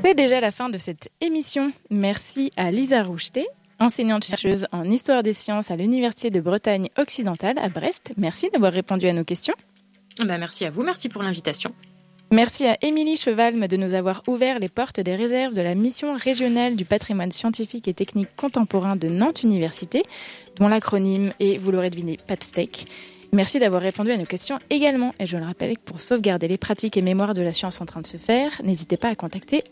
C'est déjà la fin de cette émission. Merci à Lisa Roucheté, enseignante-chercheuse en histoire des sciences à l'Université de Bretagne occidentale à Brest. Merci d'avoir répondu à nos questions. Merci à vous, merci pour l'invitation. Merci à Émilie Chevalme de nous avoir ouvert les portes des réserves de la mission régionale du patrimoine scientifique et technique contemporain de Nantes Université, dont l'acronyme est, vous l'aurez deviné, PATSTEC. Merci d'avoir répondu à nos questions également. Et je le rappelle que pour sauvegarder les pratiques et mémoires de la science en train de se faire, n'hésitez pas à contacter